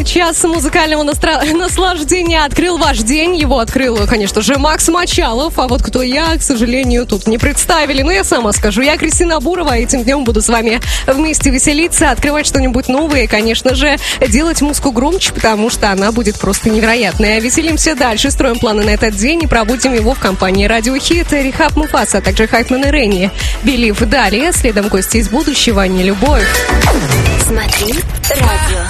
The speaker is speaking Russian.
час музыкального наслаждения открыл ваш день. Его открыл, конечно же, Макс Мочалов. А вот кто я, к сожалению, тут не представили. Но я сама скажу. Я Кристина Бурова. Этим днем буду с вами вместе веселиться, открывать что-нибудь новое. И, конечно же, делать музыку громче, потому что она будет просто невероятная. Веселимся дальше, строим планы на этот день и проводим его в компании Радио Хит, Рехаб Муфаса, а также Хайтман и Ренни. Белив далее. Следом гости из будущего, не любовь. Смотри радио.